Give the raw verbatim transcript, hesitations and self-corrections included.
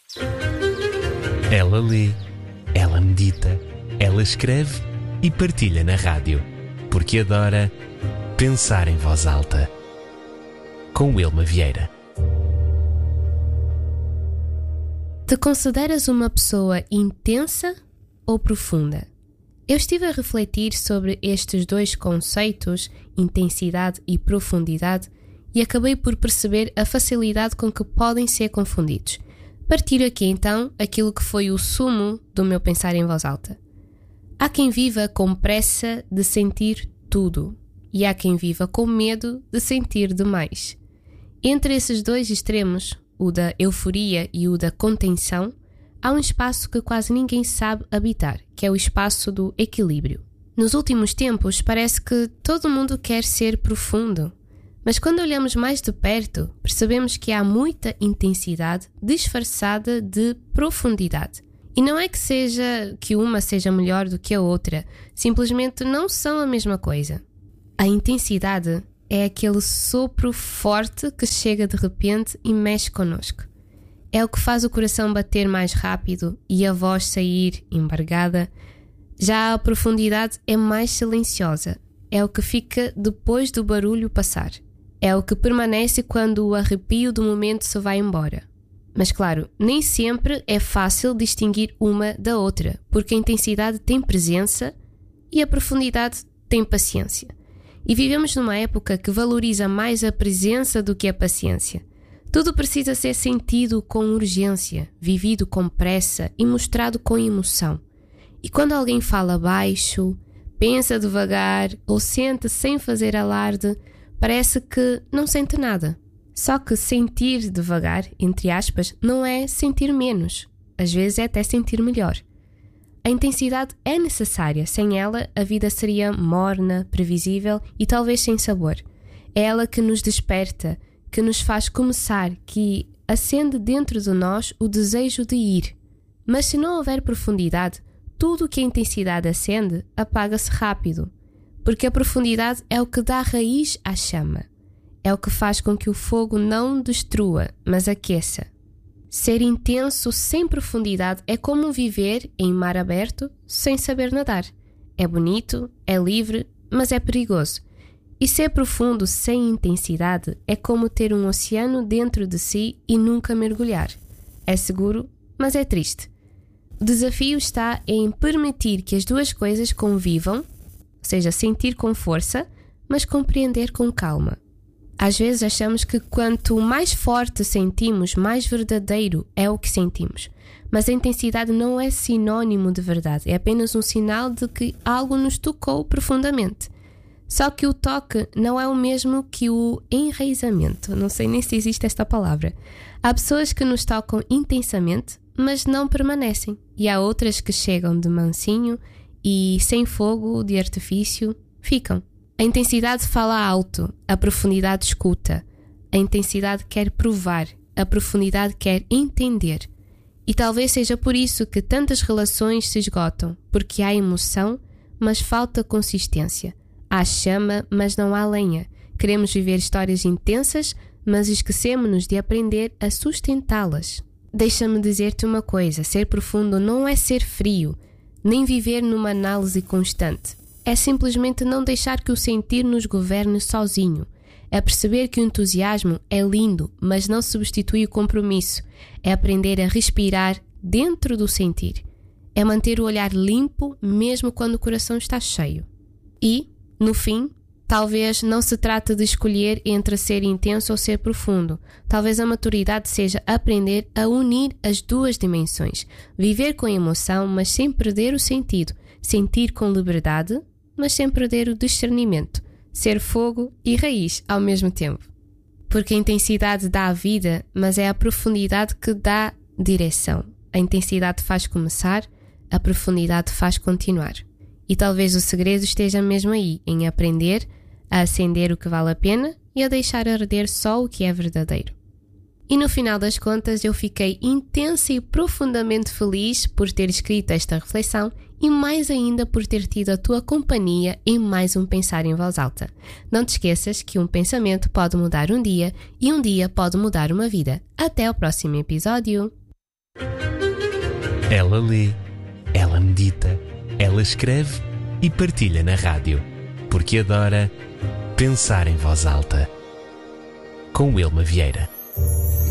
Ela lê, ela medita, ela escreve e partilha na rádio, porque adora pensar em voz alta. Com Wilma Vieira. Te consideras uma pessoa intensa ou profunda? Eu estive a refletir sobre estes dois conceitos, intensidade e profundidade, e acabei por perceber a facilidade com que podem ser confundidos. Partilho aqui então aquilo que foi o sumo do meu pensar em voz alta. Há quem viva com pressa de sentir tudo e há quem viva com medo de sentir demais. Entre esses dois extremos, o da euforia e o da contenção, há um espaço que quase ninguém sabe habitar, que é o espaço do equilíbrio. Nos últimos tempos parece que todo mundo quer ser profundo, mas quando olhamos mais de perto, percebemos que há muita intensidade disfarçada de profundidade. E não é que seja que uma seja melhor do que a outra, simplesmente não são a mesma coisa. A intensidade é aquele sopro forte que chega de repente e mexe connosco. É o que faz o coração bater mais rápido e a voz sair embargada. Já a profundidade é mais silenciosa, é o que fica depois do barulho passar. É o que permanece quando o arrepio do momento se vai embora. Mas claro, nem sempre é fácil distinguir uma da outra, porque a intensidade tem presença e a profundidade tem paciência. E vivemos numa época que valoriza mais a presença do que a paciência. Tudo precisa ser sentido com urgência, vivido com pressa e mostrado com emoção. E quando alguém fala baixo, pensa devagar ou sente sem fazer alarde, parece que não sente nada. Só que sentir devagar, entre aspas, não é sentir menos. Às vezes é até sentir melhor. A intensidade é necessária. Sem ela, a vida seria morna, previsível e talvez sem sabor. É ela que nos desperta, que nos faz começar, que acende dentro de nós o desejo de ir. Mas se não houver profundidade, tudo o que a intensidade acende apaga-se rápido. Porque a profundidade é o que dá raiz à chama. É o que faz com que o fogo não destrua, mas aqueça. Ser intenso sem profundidade é como viver em mar aberto sem saber nadar. É bonito, é livre, mas é perigoso. E ser profundo sem intensidade é como ter um oceano dentro de si e nunca mergulhar. É seguro, mas é triste. O desafio está em permitir que as duas coisas convivam, ou seja, sentir com força, mas compreender com calma. Às vezes achamos que quanto mais forte sentimos, mais verdadeiro é o que sentimos. Mas a intensidade não é sinônimo de verdade, é apenas um sinal de que algo nos tocou profundamente. Só que o toque não é o mesmo que o enraizamento. Não sei nem se existe esta palavra. Há pessoas que nos tocam intensamente, mas não permanecem. E há outras que chegam de mansinho e sem fogo de artifício ficam. A intensidade fala alto, a profundidade escuta. A intensidade quer provar, a profundidade quer entender. E talvez seja por isso que tantas relações se esgotam, porque há emoção, mas falta consistência. Há chama, mas não há lenha. Queremos viver histórias intensas, mas esquecemos-nos de aprender a sustentá-las. Deixa-me dizer-te uma coisa, ser profundo não é ser frio, nem viver numa análise constante. É simplesmente não deixar que o sentir nos governe sozinho. É perceber que o entusiasmo é lindo, mas não substitui o compromisso. É aprender a respirar dentro do sentir. É manter o olhar limpo mesmo quando o coração está cheio. E, no fim, talvez não se trate de escolher entre ser intenso ou ser profundo. Talvez a maturidade seja aprender a unir as duas dimensões. Viver com emoção, mas sem perder o sentido. Sentir com liberdade, mas sem perder o discernimento. Ser fogo e raiz ao mesmo tempo. Porque a intensidade dá a vida, mas é a profundidade que dá direção. A intensidade faz começar, a profundidade faz continuar. E talvez o segredo esteja mesmo aí, em aprender a acender o que vale a pena e a deixar arder só o que é verdadeiro. E no final das contas eu fiquei intensa e profundamente feliz por ter escrito esta reflexão e mais ainda por ter tido a tua companhia em mais um Pensar em Voz Alta. Não te esqueças que um pensamento pode mudar um dia e um dia pode mudar uma vida. Até o próximo episódio! Ela lê, ela medita, ela escreve e partilha na rádio, porque adora pensar em voz alta. Com Wilma Vieira.